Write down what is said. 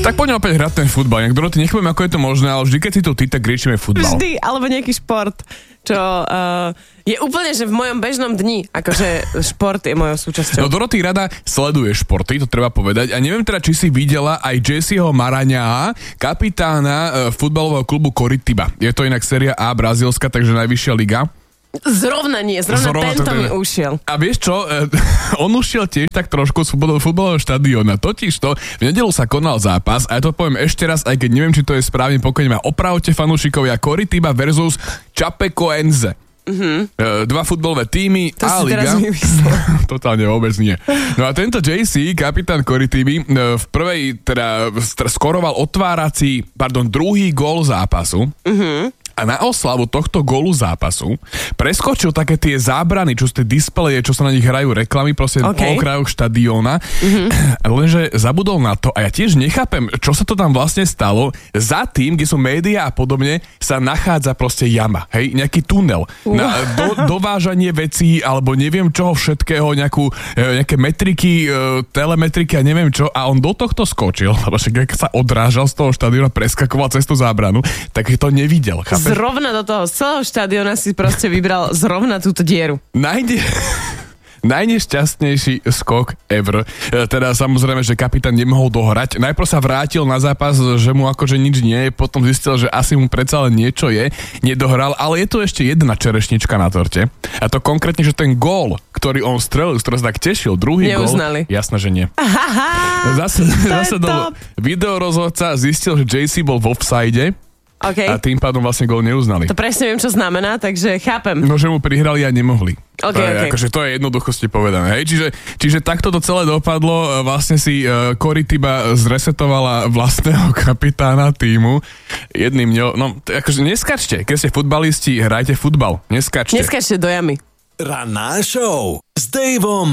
Tak poďme opäť hrať ten futbal. Doroty, nechápem, ako je to možné, ale vždy, keď si tu ty, tak riešime futbal. Vždy, alebo nejaký šport, čo je úplne, že v mojom bežnom dni, akože šport je mojou súčasťou. No Doroty rada sleduje športy, to treba povedať. A neviem teda, či si videla aj Jesseho Maraňa, kapitána futbalového klubu Coritiba. Je to inak séria A brazílska, takže najvyššia liga. Zrovna tento mi ušiel. A vieš čo, on ušiel tiež tak trošku z futbalového štadióna. Totižto v nedeľu sa konal zápas a ja to poviem ešte raz, aj keď neviem, či to je správne, pokojne ma opravte fanúšikovia, Coritiba versus Chapecoense. Dva futbalové týmy to a liga. Totálne vôbec nie. No a tento JC, kapitán Coritiby, v prvej teda skoroval druhý gól zápasu. A na oslavu tohto gólu zápasu preskočil také tie zábrany, čo sú tie displeje, čo sa na nich hrajú reklamy, proste po okrajoch štadióna. Lenže zabudol na to a ja tiež nechápem, čo sa to tam vlastne stalo. Za tým, kde sú médiá a podobne, sa nachádza proste jama, hej, nejaký tunel na dovážanie vecí alebo neviem čoho všetkého, nejaké metriky, telemetriky a neviem čo, a on do tohto skočil, lebo však keď sa odrážal z toho štadióna, preskakoval cez tú zábranu, tak to nevidel. Zrovna do toho z celého štadióna si proste vybral zrovna túto dieru. Najnešťastnejší skok ever. Teda samozrejme, že kapitán nemohol dohrať. Najprv sa vrátil na zápas, že mu akože nič nie je, potom zistil, že asi mu predsa len niečo je, nedohral, ale je tu ešte jedna čerešnička na torte. A to konkrétne, že ten gól, ktorý on strelil, z ktorého sa tak tešil, druhý gól. Neuznali. Jasné, že nie. Zase do videorozhodca zistil, že JC bol v offside. Okay. A tým pádom vlastne gól neuznali. To presne viem, čo znamená, takže chápem. No, že mu prihrali a nemohli. Okay. Akože to je jednoduchosti povedané. Hej? Čiže takto to celé dopadlo. Vlastne si Coritiba zresetovala vlastného kapitána tímu jedným akože neskačte. Keď ste futbalisti, hrajte futbal. Neskačte. Neskačte do jamy. Ranná show s Daveom